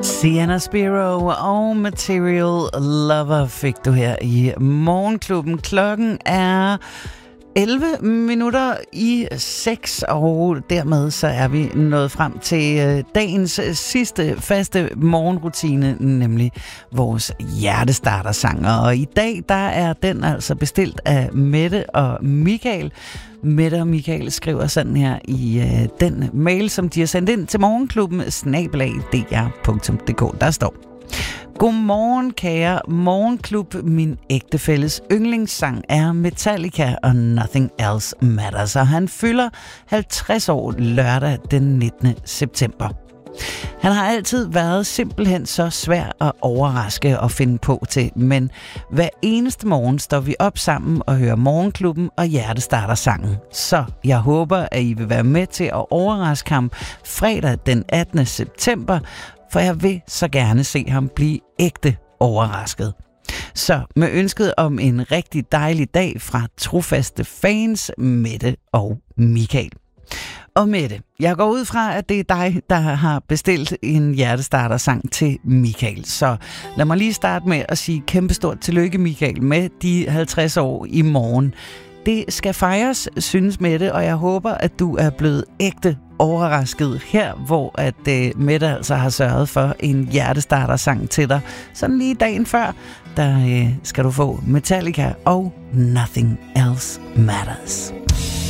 Sienna Spiro og Material Lover fik du her i Morgenklubben. Klokken er 11 minutter i 6, og dermed så er vi nået frem til dagens sidste faste morgenrutine, nemlig vores hjertestartersanger. Og i dag, der er den altså bestilt af Mette og Michael. Mette og Michael skriver sådan her i den mail, som de har sendt ind til morgenklubben @dr.dk. Der står: Godmorgen, kære morgenklub. Min ægtefælles yndlingssang er Metallica og Nothing Else Matters, og han fylder 50 år lørdag den 19. september. Han har altid været simpelthen så svær at overraske og finde på til, men hver eneste morgen står vi op sammen og hører Morgenklubben og hjertestartersangen. Så jeg håber, at I vil være med til at overraske ham fredag den 18. september, for jeg vil så gerne se ham blive ægte overrasket. Så med ønsket om en rigtig dejlig dag fra trofaste fans, Mette og Michael. Og Mette, jeg går ud fra, at det er dig, der har bestilt en hjertestartersang til Michael. Så lad mig lige starte med at sige kæmpestort tillykke, Michael, med de 50 år i morgen. Det skal fejres, synes Mette, og jeg håber, at du er blevet ægte overrasket her, hvor at Mette altså har sørget for en hjertestartersang til dig. Sådan lige dagen før, der skal du få Metallica og Nothing Else Matters.